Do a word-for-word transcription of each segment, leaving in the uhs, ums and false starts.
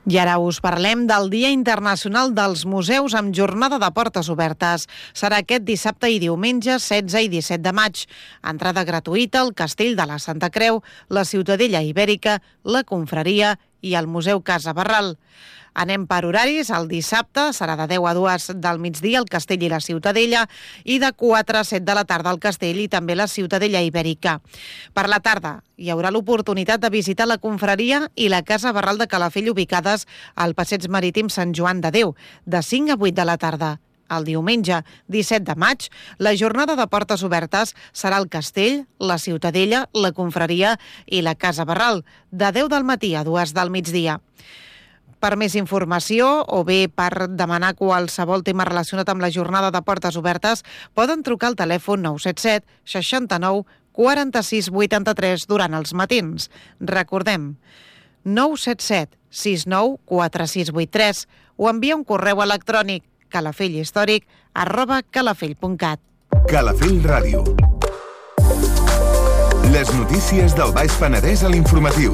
I ara us parlem del Dia Internacional dels Museus amb jornada de portes obertes. Serà aquest dissabte i diumenge setze i disset de maig. Entrada gratuïta al Castell de la Santa Creu, la Ciutadella Ibèrica, la Confraria i el Museu Casa Barral. Anem per horaris. El dissabte serà de deu a dues del migdia al Castell i la Ciutadella i de quatre a set de la tarda al Castell i també la Ciutadella Ibèrica. Per la tarda hi haurà l'oportunitat de visitar la Confraria i la Casa Barral de Calafell ubicades al Passeig Marítim Sant Joan de Déu, de cinc a vuit de la tarda. El diumenge disset de maig, la jornada de portes obertes serà al Castell, la Ciutadella, la Confraria i la Casa Barral, de deu del matí a dues del migdia. Per més informació o bé per demanar qualsevol tema relacionat amb la jornada de portes obertes, poden trucar al telèfon nou set set seixanta-nou quaranta-sis vuitanta-tres durant els matins. Recordem, nou set set sis nou quatre sis vuit tres o envia un correu electrònic calafellhistòric arroba calafell punt cat. Calafell Ràdio. Les notícies del Baix Penedès a l'informatiu.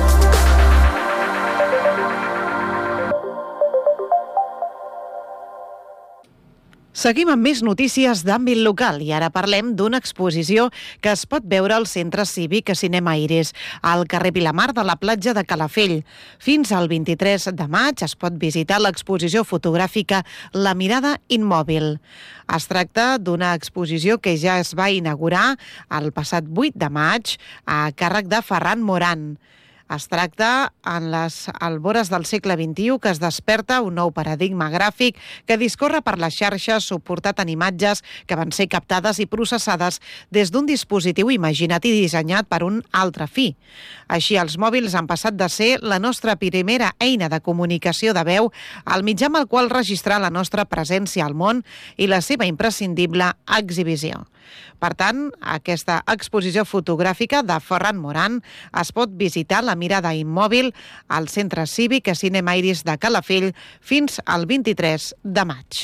Seguim amb més notícies d'àmbit local i ara parlem d'una exposició que es pot veure al Centre Cívic Cinema Iris, al carrer Vilamar de la platja de Calafell. Fins al vint-i-tres de maig es pot visitar l'exposició fotogràfica La mirada immòbil. Es tracta d'una exposició que ja es va inaugurar el passat vuit de maig a càrrec de Ferran Moran. Es tracta en les albores del segle vint-i-u que es desperta un nou paradigma gràfic que discorre per les xarxes suportat en imatges que van ser captades i processades des d'un dispositiu imaginat i dissenyat per un altre fi. Així, els mòbils han passat de ser la nostra primera eina de comunicació de veu al mitjà amb el qual registrar la nostra presència al món i la seva imprescindible exhibició. Per tant, aquesta exposició fotogràfica de Ferran Moran es pot visitar la mirada immòbil al Centre Cívic Cinema Iris de Calafell fins al vint-i-tres de maig.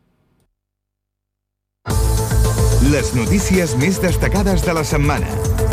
Les notícies més destacades de la setmana.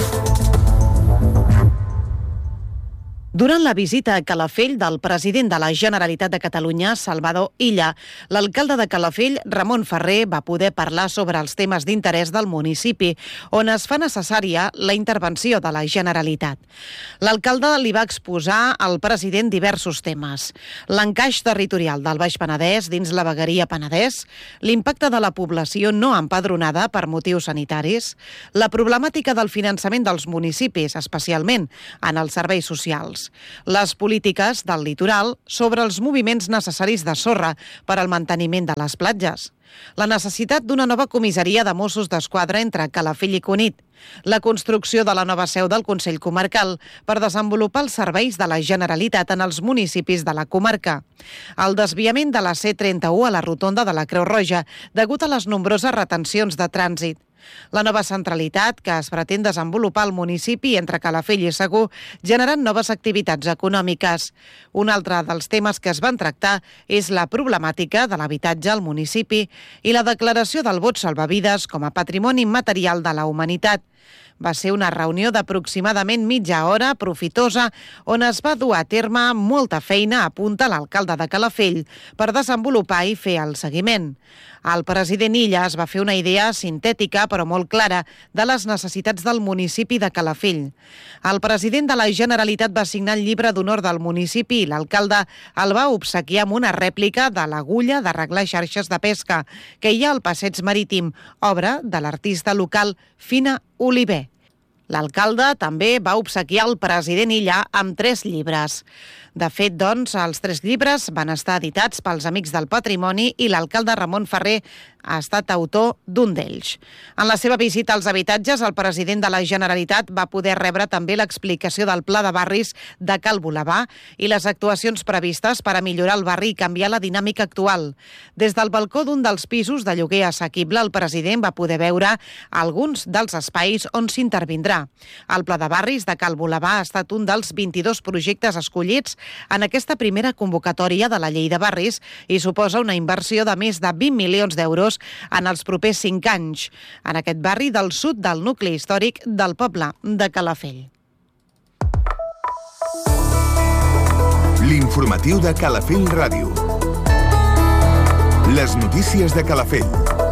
Durant la visita a Calafell del president de la Generalitat de Catalunya, Salvador Illa, l'alcalde de Calafell, Ramon Ferrer, va poder parlar sobre els temes d'interès del municipi, on es fa necessària la intervenció de la Generalitat. L'alcalde li va exposar al president diversos temes: l'encaix territorial del Baix Penedès dins la vegueria Penedès, l'impacte de la població no empadronada per motius sanitaris, la problemàtica del finançament dels municipis, especialment en els serveis socials, les polítiques del litoral sobre els moviments necessaris de sorra per al manteniment de les platges, la necessitat d'una nova comissaria de Mossos d'Esquadra entre Calafell i Cunit, la construcció de la nova seu del Consell Comarcal per desenvolupar els serveis de la Generalitat en els municipis de la comarca, el desviament de la C trenta-u a la rotonda de la Creu Roja degut a les nombroses retencions de trànsit, la nova centralitat que es pretén desenvolupar al municipi entre Calafell i Segur, generant noves activitats econòmiques. Un altre dels temes que es van tractar és la problemàtica de l'habitatge al municipi i la declaració del bot salvavides com a patrimoni immaterial de la humanitat. Va ser una reunió d'aproximadament mitja hora profitosa on es va dur a terme molta feina, apunta l'alcalde de Calafell, per desenvolupar i fer el seguiment. El president Illa es va fer una idea sintètica però molt clara de les necessitats del municipi de Calafell. El president de la Generalitat va signar el llibre d'honor del municipi i l'alcalde el va obsequiar amb una rèplica de l'agulla d'arreglar xarxes de pesca que hi ha al Passeig Marítim, obra de l'artista local Fina Oliver. L'alcalde també va obsequiar el president Illa amb tres llibres. De fet, doncs, els tres llibres van estar editats pels Amics del Patrimoni i l'alcalde Ramon Ferrer ha estat autor d'un d'ells. En la seva visita als habitatges, el president de la Generalitat va poder rebre també l'explicació del pla de barris de Cal Bolabà i les actuacions previstes per a millorar el barri i canviar la dinàmica actual. Des del balcó d'un dels pisos de lloguer assequible, el president va poder veure alguns dels espais on s'intervindrà. El pla de barris de Cal Bolabà ha estat un dels vint-i-dos projectes escollits en aquesta primera convocatòria de la Llei de Barris i suposa una inversió de més de vint milions d'euros en els propers cinc anys, en aquest barri del sud del nucli històric del poble de Calafell. L'informatiu de Calafell Ràdio. Les notícies de Calafell.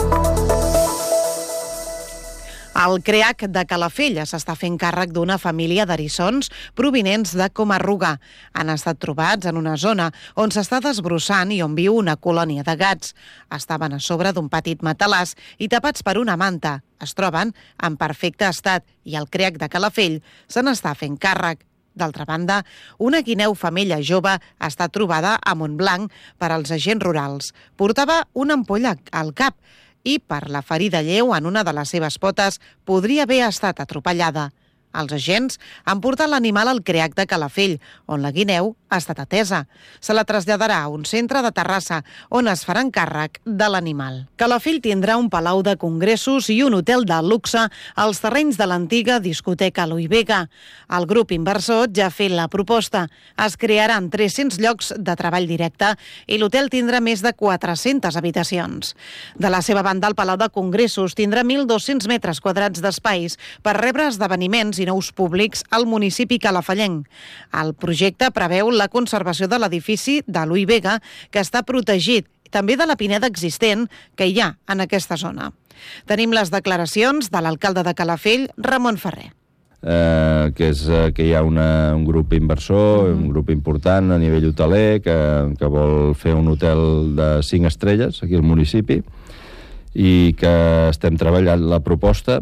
El CREAC de Calafell s'està fent càrrec d'una família d'eriçons provinents de Comarruga. Han estat trobats en una zona on s'està desbrossant i on viu una colònia de gats. Estaven a sobre d'un petit matalàs i tapats per una manta. Es troben en perfecte estat i el CREAC de Calafell se n'està fent càrrec. D'altra banda, una guineu femella jove ha estat trobada a Montblanc per als agents rurals. Portava una ampolla al cap i per la ferida lleu en una de les seves potes podria haver estat atropellada. Els agents han portat l'animal al CREAC de Calafell, on la guineu ha estat atesa. Se la traslladarà a un centre de Terrassa, on es faran càrrec de l'animal. Calafell tindrà un palau de congressos i un hotel de luxe als terrenys de l'antiga discoteca Louis Vega. El grup inversor ja ha fet la proposta. Es crearan tres-cents llocs de treball directe i l'hotel tindrà més de quatre-centes habitacions. De la seva banda, el palau de congressos tindrà mil dos-cents metres quadrats d'espais per rebre esdeveniments i nous públics al municipi calafellenc. El projecte preveu la conservació de l'edifici de Louis Vega, que està protegit, també de la pineda existent que hi ha en aquesta zona. Tenim les declaracions de l'alcalde de Calafell, Ramon Ferrer. Eh, que és eh, que hi ha una, un grup inversor, mm-hmm. un grup important a nivell hoteler que, que vol fer un hotel de cinc estrelles aquí al municipi i que estem treballant la proposta.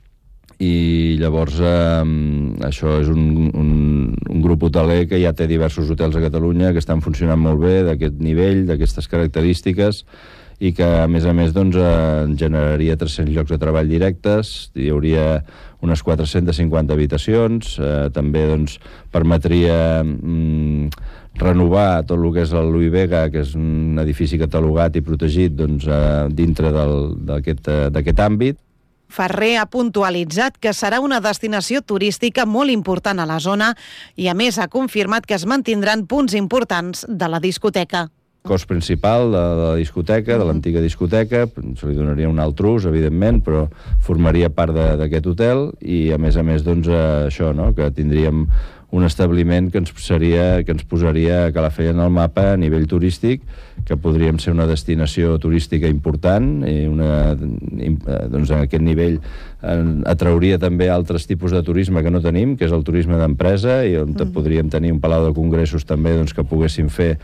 I llavors eh, això és un, un, un grup hoteler que ja té diversos hotels a Catalunya que estan funcionant molt bé, d'aquest nivell, d'aquestes característiques, i que a més a més doncs, eh, generaria tres-cents llocs de treball directes, hi hauria unes quatre-centes cinquanta habitacions, eh, també doncs, permetria mm, renovar tot el que és el Louis Vega, que és un edifici catalogat i protegit doncs, eh, dintre del, d'aquest, eh, d'aquest àmbit. Ferrer ha puntualitzat que serà una destinació turística molt important a la zona i, a més, ha confirmat que es mantindran punts importants de la discoteca. El cos principal de la discoteca, de l'antiga discoteca, se li donaria un alt ús, evidentment, però formaria part d'aquest hotel i, a més a més, doncs, això, no?, que tindríem un establiment que ens, seria, que ens posaria a Calafell en el mapa a nivell turístic, que podríem ser una destinació turística important i una, doncs, en aquest nivell atrauria també altres tipus de turisme que no tenim, que és el turisme d'empresa, i on mm. podríem tenir un palau de congressos també doncs, que poguessin fer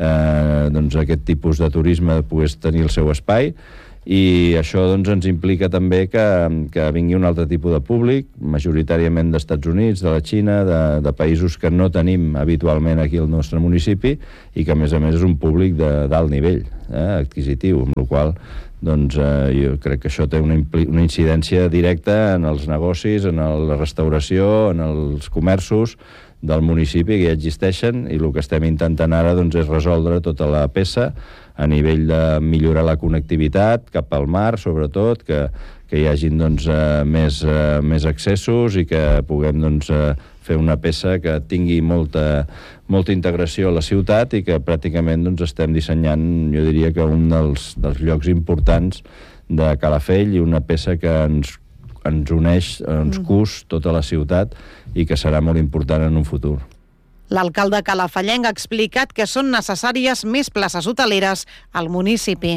eh, doncs, aquest tipus de turisme, pogués tenir el seu espai. I això doncs, ens implica també que, que vingui un altre tipus de públic, majoritàriament d'Estats Units, de la Xina, de, de països que no tenim habitualment aquí al nostre municipi i que a més a més és un públic de d'alt nivell eh, adquisitiu, amb la qual doncs, eh, jo crec que això té una, una incidència directa en els negocis, en la restauració, en els comerços del municipi que ja existeixen, i el que estem intentant ara doncs, és resoldre tota la peça a nivell de millorar la connectivitat cap al mar, sobretot, que, que hi hagin doncs, eh, més, eh, més accessos i que puguem doncs, eh, fer una peça que tingui molta, molta integració a la ciutat i que pràcticament doncs, estem dissenyant, jo diria que un dels, dels llocs importants de Calafell i una peça que ens, ens uneix, ens cus tota la ciutat i que serà molt important en un futur. L'alcalde calafellenc ha explicat que són necessàries més places hoteleres al municipi.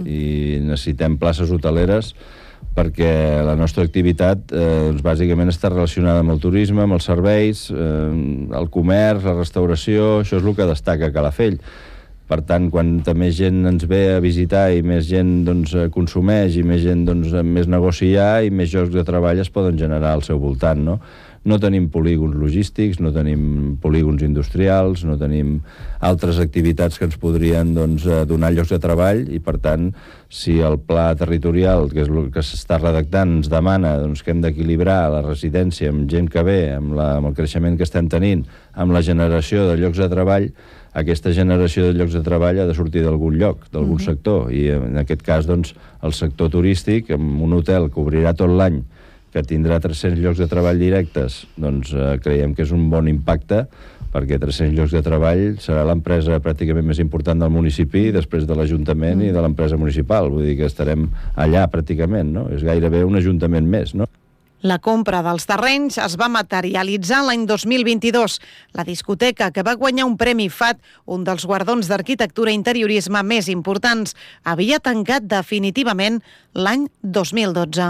I necessitem places hoteleres perquè la nostra activitat eh, doncs, bàsicament està relacionada amb el turisme, amb els serveis, eh, el comerç, la restauració, això és el que destaca Calafell. Per tant, quan més gent ens ve a visitar i més gent doncs, consumeix i més gent doncs, més negoci hi ha i més llocs de treball es poden generar al seu voltant, no? No tenim polígons logístics, no tenim polígons industrials, no tenim altres activitats que ens podrien doncs, donar llocs de treball i, per tant, si el pla territorial, que és el que s'està redactant, ens demana doncs, que hem d'equilibrar la residència amb gent que ve, amb, la, amb el creixement que estem tenint, amb la generació de llocs de treball, aquesta generació de llocs de treball ha de sortir d'algun lloc, d'algun uh-huh. sector, i en aquest cas doncs, el sector turístic, amb un hotel que obrirà tot l'any, que tindrà tres-cents llocs de treball directes, doncs eh, creiem que és un bon impacte, perquè tres-cents llocs de treball serà l'empresa pràcticament més important del municipi després de l'Ajuntament mm. i de l'empresa municipal. Vull dir que estarem allà pràcticament, no? És gairebé un ajuntament més, no? La compra dels terrenys es va materialitzar l'any dos mil vint-i-dos. La discoteca, que va guanyar un premi F A T, un dels guardons d'arquitectura i interiorisme més importants, havia tancat definitivament l'any dos mil dotze.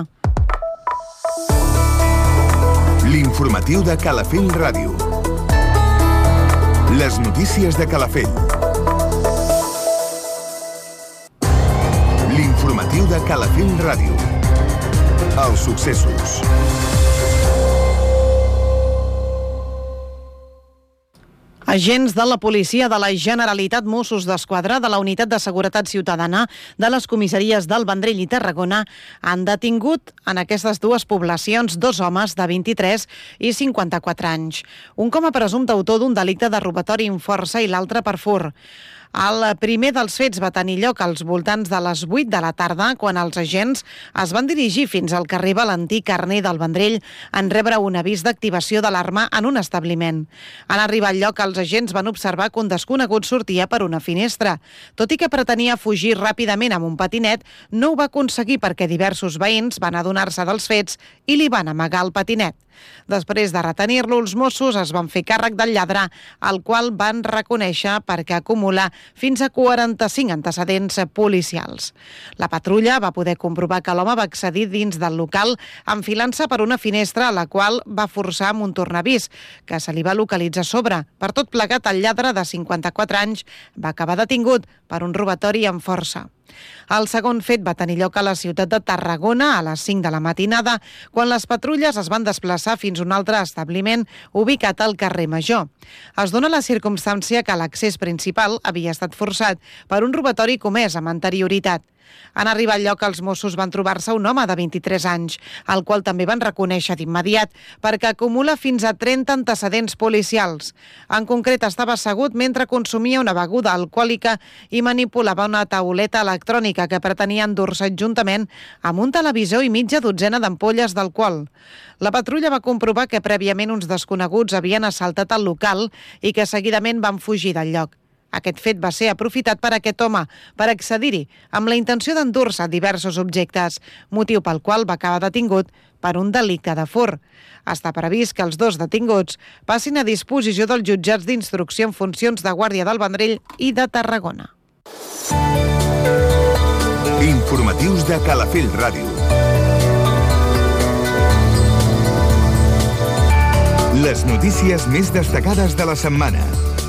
L'informatiu de Calafell Ràdio. Les notícies de Calafell. L'informatiu de Calafell Ràdio. Els successos. Agents de la policia de la Generalitat, Mossos d'Esquadra, de la Unitat de Seguretat Ciutadana, de les comissaries del Vendrell i Tarragona, han detingut en aquestes dues poblacions dos homes de vint-i-tres i cinquanta-quatre anys. Un com a presumpte autor d'un delicte de robatori amb força i l'altre per furt. El primer dels fets va tenir lloc als voltants de les vuit de la tarda, quan els agents es van dirigir fins al carrer Valentí Carner del Vendrell en rebre un avís d'activació d'alarma en un establiment. En arribar al lloc, els agents van observar que un desconegut sortia per una finestra. Tot i que pretenia fugir ràpidament amb un patinet, no ho va aconseguir perquè diversos veïns van adonar-se dels fets i li van amagar el patinet. Després de retenir-lo, els Mossos es van fer càrrec del lladre, el qual van reconèixer perquè acumula fins a quaranta-cinc antecedents policials. La patrulla va poder comprovar que l'home va accedir dins del local enfilant-se per una finestra a la qual va forçar amb un tornavís, que se li va localitzar a sobre. Per tot plegat, el lladre de cinquanta-quatre anys va acabar detingut per un robatori amb força. El segon fet va tenir lloc a la ciutat de Tarragona a les cinc de la matinada, quan les patrulles es van desplaçar fins a un altre establiment ubicat al carrer Major. Es dona la circumstància que l'accés principal havia estat forçat per un robatori comès amb anterioritat. En arribar al lloc, els Mossos van trobar-se un home de vint-i-tres anys, el qual també van reconèixer d'immediat, perquè acumula fins a trenta antecedents policials. En concret, estava assegut mentre consumia una beguda alcohòlica i manipulava una tauleta electrònica que pretenia endur-se juntament amb un televisor i mitja dotzena d'ampolles d'alcohol. La patrulla va comprovar que prèviament uns desconeguts havien assaltat el local i que seguidament van fugir del lloc. Aquest fet va ser aprofitat per aquest home per accedir-hi amb la intenció d'endur-se diversos objectes, motiu pel qual va acabar detingut per un delicte de furt. Està previst que els dos detinguts passin a disposició dels jutjats d'instrucció en funcions de Guàrdia del Vendrell i de Tarragona. Informatius de Calafell Ràdio. Les notícies més destacades de la setmana.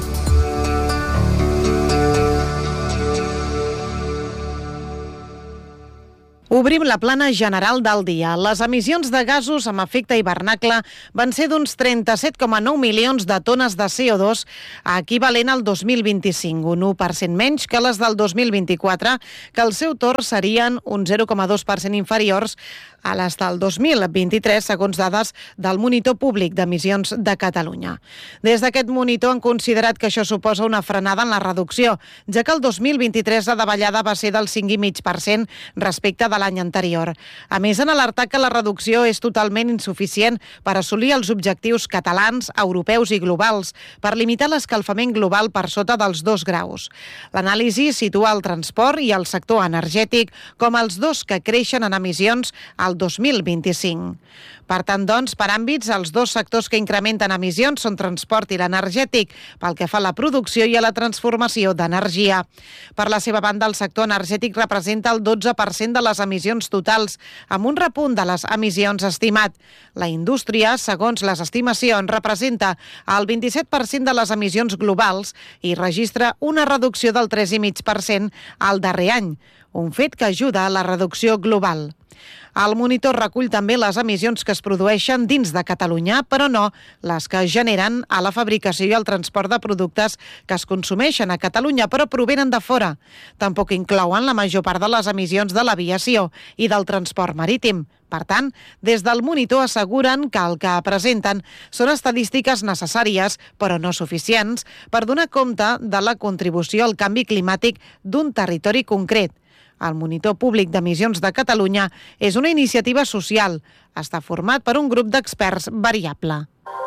Obrim la plana general del dia. Les emissions de gasos amb efecte hivernacle van ser d'uns trenta-set coma nou milions de tones de C O dos, equivalent al dos mil vint-i-cinc, un u per cent menys que les del dos mil vint-i-quatre, que al seu torn serien un zero coma dos per cent inferiors a les del dos mil vint-i-tres, segons dades del Monitor Públic d'Emissions de Catalunya. Des d'aquest monitor han considerat que això suposa una frenada en la reducció, ja que el dos mil vint-i-tres la davallada va ser del cinc coma cinc per cent respecte de l'any anterior. A més, han alertat que la reducció és totalment insuficient per assolir els objectius catalans, europeus i globals, per limitar l'escalfament global per sota dels dos graus. L'anàlisi situa el transport i el sector energètic com els dos que creixen en emissions al dos mil vint-i-cinc. Per tant, doncs, per àmbits, els dos sectors que incrementen emissions són transport i l'energètic, pel que fa a la producció i a la transformació d'energia. Per la seva banda, el sector energètic representa el dotze per cent de les emissions totals, amb un repunt de les emissions estimat. La indústria, segons les estimacions, representa el vint-i-set per cent de les emissions globals i registra una reducció del tres coma cinc per cent al darrer any, un fet que ajuda a la reducció global. El monitor recull també les emissions que es produeixen dins de Catalunya, però no les que es generen a la fabricació i el transport de productes que es consumeixen a Catalunya, però provenen de fora. Tampoc inclouen la major part de les emissions de l'aviació i del transport marítim. Per tant, des del monitor asseguren que el que presenten són estadístiques necessàries, però no suficients, per donar compte de la contribució al canvi climàtic d'un territori concret. El Monitor Públic d'Emissions de Catalunya és una iniciativa social. Està format per un grup d'experts variable.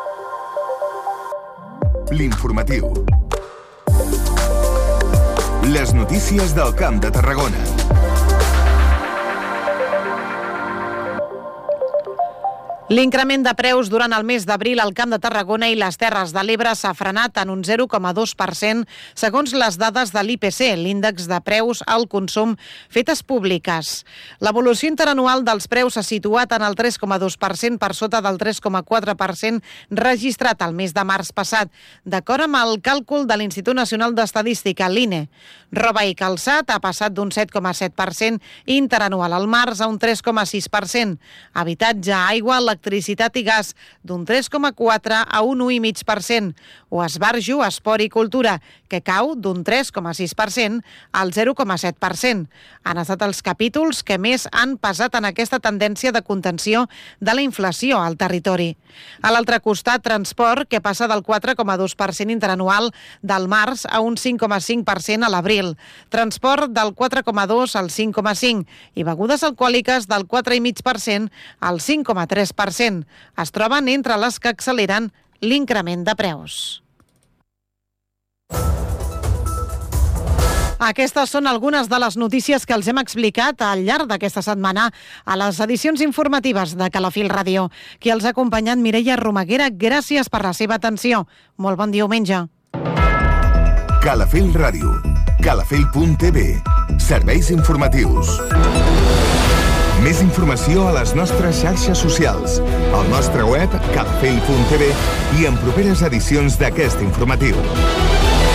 L'informatiu. Les notícies del Camp de Tarragona. L'increment de preus durant el mes d'abril al Camp de Tarragona i les Terres de l'Ebre s'ha frenat en un zero coma dos per cent segons les dades de l'I P C, l'índex de preus al consum fetes públiques. L'evolució interanual dels preus s'ha situat en el tres coma dos per cent per sota del tres coma quatre per cent registrat el mes de març passat, d'acord amb el càlcul de l'Institut Nacional d'Estadística, l'I N E. Roba i calçat ha passat d'un set coma set per cent interanual al març a un tres coma sis per cent. Habitatge, aigua, electricitat i gas d'un tres coma quatre a un u coma cinc per cent, o esbarjo, esport i cultura, que cau d'un tres coma sis per cent al zero coma set per cent. Han estat els capítols que més han pesat en aquesta tendència de contenció de la inflació al territori. A l'altre costat, transport, que passa del quatre coma dos per cent interanual del març a un cinc coma cinc per cent a l'abril. Transport del quatre coma dos al cinc coma cinc i begudes alcohòliques del quatre coma cinc per cent al cinc coma tres per cent. Es troben entre les que acceleren l'increment de preus. Aquestes són algunes de les notícies que els hem explicat al llarg d'aquesta setmana a les edicions informatives de Calafell Ràdio. Qui els ha acompanyat, Mireia Romaguera, gràcies per la seva atenció. Molt bon diumenge. Calafell Ràdio, calafell punt t v, serveis informatius. Més informació a les nostres xarxes socials, al nostre web calafell punt t v i en properes edicions d'aquest informatiu.